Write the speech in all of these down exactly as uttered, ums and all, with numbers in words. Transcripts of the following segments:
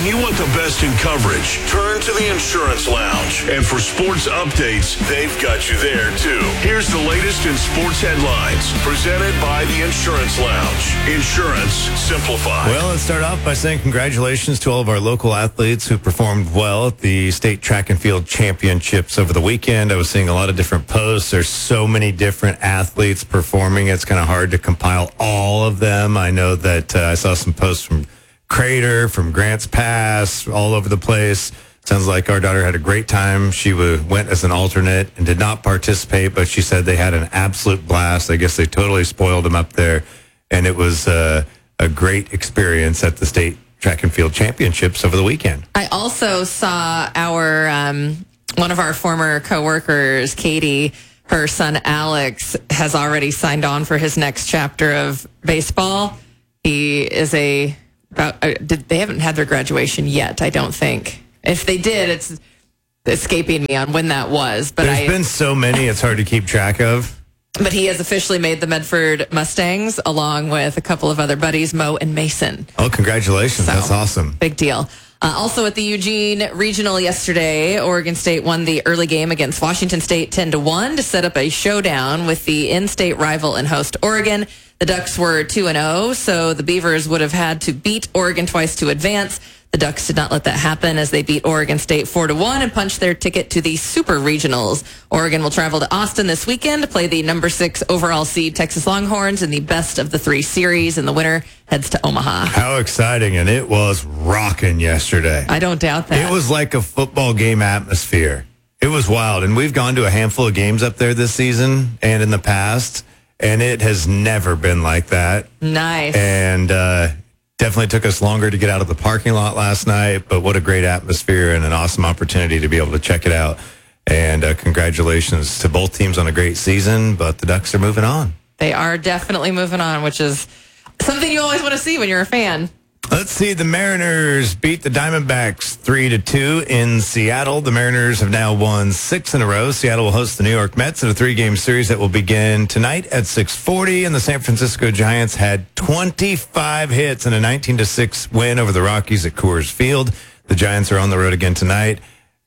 you want the best in coverage, turn to the Insurance Lounge. And for sports updates, they've got you there, too. Here's the latest in sports headlines, presented by the Insurance Lounge. Insurance simplified. Well, let's start off by saying congratulations to all of our local athletes who performed well at the state track and field championships over the weekend. I was seeing a lot of different posts. There's so many different athletes performing. It's kind of hard to compile all of them. I know that uh, I saw some posts from Crater, from Grants Pass, all over the place. Sounds like our daughter had a great time. She w- went as an alternate and did not participate, but she said they had an absolute blast. I guess they totally spoiled them up there, and it was uh, a great experience at the state track and field championships over the weekend. I also saw our um, one of our former coworkers, Katie. Her son Alex has already signed on for his next chapter of baseball. He is a about. Uh, did, they haven't had their graduation yet, I don't think. If they did, it's escaping me on when that was. But There's I, been so many, it's hard to keep track of. But he has officially made the Medford Mustangs, along with a couple of other buddies, Mo and Mason. Oh, congratulations. So, that's awesome. Big deal. Uh, also at the Eugene Regional yesterday, Oregon State won the early game against Washington State ten to one to set up a showdown with the in-state rival and host Oregon. The Ducks were two and oh, so the Beavers would have had to beat Oregon twice to advance. The Ducks did not let that happen as they beat Oregon State four to one and punched their ticket to the Super Regionals. Oregon will travel to Austin this weekend to play the number six overall seed Texas Longhorns in the best of the three series, and the winner heads to Omaha. How exciting, and it was rocking yesterday. I don't doubt that. It was like a football game atmosphere. It was wild, and we've gone to a handful of games up there this season and in the past, and it has never been like that. Nice. And uh, definitely took us longer to get out of the parking lot last night, but what a great atmosphere and an awesome opportunity to be able to check it out. And uh, congratulations to both teams on a great season, but the Ducks are moving on. They are definitely moving on, which is something you always want to see when you're a fan. Let's see. The Mariners beat the Diamondbacks three to two in Seattle. The Mariners have now won six in a row. Seattle will host the New York Mets in a three-game series that will begin tonight at six forty. And the San Francisco Giants had twenty-five hits in a nineteen to six win over the Rockies at Coors Field. The Giants are on the road again tonight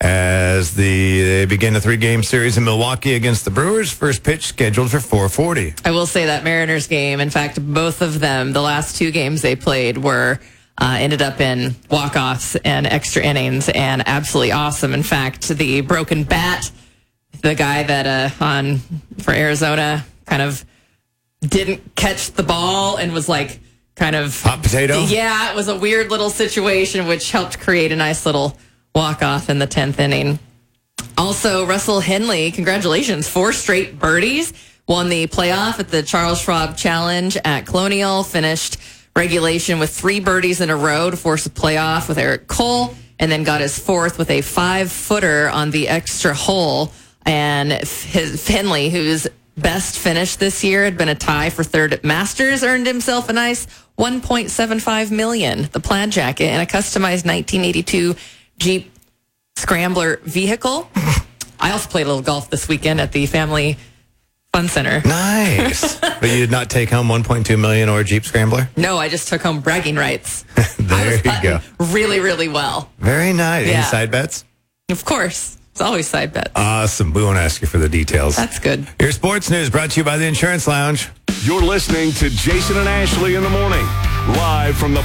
as the they begin a three-game series in Milwaukee against the Brewers. First pitch scheduled for four forty. I will say that Mariners game, in fact, both of them, the last two games they played were uh, ended up in walk-offs and extra innings, and absolutely awesome. In fact, the broken bat, the guy that uh, on for Arizona kind of didn't catch the ball and was like kind of hot potato. Yeah, it was a weird little situation which helped create a nice little walk-off in the tenth inning. Also, Russell Henley, congratulations, four straight birdies. Won the playoff at the Charles Schwab Challenge at Colonial. Finished regulation with three birdies in a row to force a playoff with Eric Cole. And then got his fourth with a five-footer on the extra hole. And his, Henley, whose best finish this year had been a tie for third at Masters, earned himself a nice one point seven five million dollars, the plaid jacket, and a customized nineteen eighty-two Jeep Scrambler vehicle. I also played a little golf this weekend at the Family Fun Center. Nice. But you did not take home one point two million dollars or a Jeep Scrambler? No, I just took home bragging rights. There you go. Really, really well. Very nice. Yeah. Any side bets? Of course. It's always side bets. Awesome. We won't ask you for the details. That's good. Your sports news brought to you by the Insurance Lounge. You're listening to Jason and Ashley in the morning, live from the